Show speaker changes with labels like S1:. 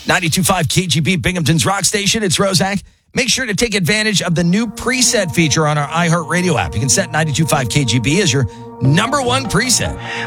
S1: 92.5 KGB, Binghamton's rock station. It's Rozak. Make sure to take advantage of the new preset feature on our iHeartRadio app. You can set 92.5 KGB as your number one preset.